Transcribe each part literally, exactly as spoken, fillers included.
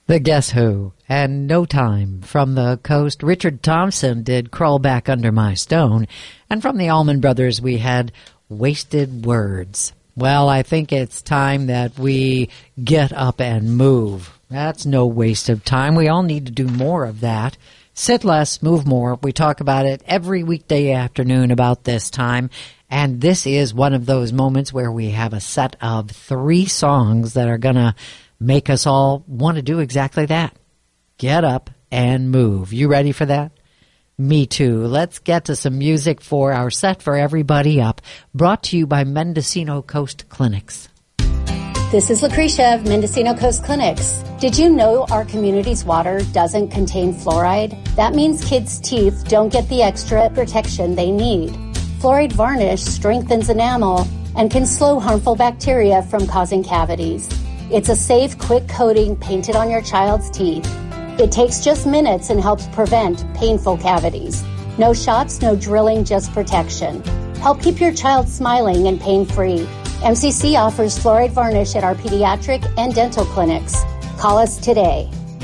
The Guess Who and No Time from the Coast. Richard Thompson did Crawl Back Under My Stone. And from the Allman Brothers, we had Wasted Words. Well, I think it's time that we get up and move. That's no waste of time. We all need to do more of that. Sit less, move more. We talk about it every weekday afternoon about this time. And this is one of those moments where we have a set of three songs that are going to make us all want to do exactly that. Get up and move. You ready for that? Me too. Let's get to some music for our set for Everybody Up, brought to you by Mendocino Coast Clinics. This is Lucretia of Mendocino Coast Clinics. Did you know our community's water doesn't contain fluoride? That means kids' teeth don't get the extra protection they need. Fluoride varnish strengthens enamel and can slow harmful bacteria from causing cavities. It's a safe, quick coating painted on your child's teeth. It takes just minutes and helps prevent painful cavities. No shots, no drilling, just protection. Help keep your child smiling and pain-free. M C C offers fluoride varnish at our pediatric and dental clinics. Call us today.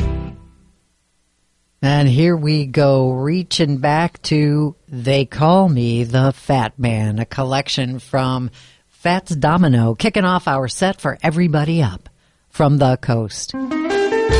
And here we go, reaching back to They Call Me the Fat Man, a collection from Fats Domino, kicking off our set for Everybody Up from the Coast.